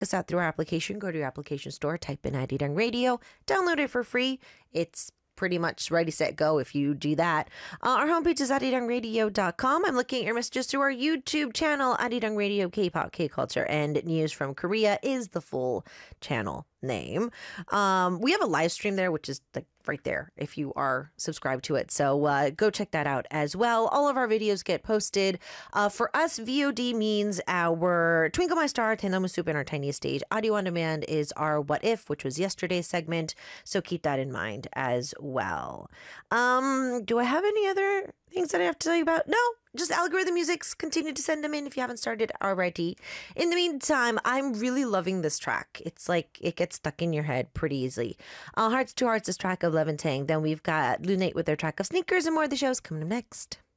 us out through our application. Go to your application store, type in Arirang Radio, download it for free. It's pretty much ready, set, go if you do that. Our homepage is arirangradio.com. I'm looking at your messages through our YouTube channel, Arirang Radio, K-pop, K-culture, and news from Korea is the full channel name. We have a live stream there, which is right there if you are subscribed to it. So go check that out as well. All of our videos get posted. For us, VOD means our Twinkle My Star, Tennamu Soup, and our Tiniest Stage. Audio on demand is our What If, which was yesterday's segment. So keep that in mind as well. Do I have any other things that I have to tell you about? No. Just algorithm musics. Continue to send them in if you haven't started already. In the meantime, I'm really loving this track. It's like it gets stuck in your head pretty easily. Hearts to Hearts is track of Levantang. Then we've got Lunate with their track of Sneakers, and more of the shows coming up next.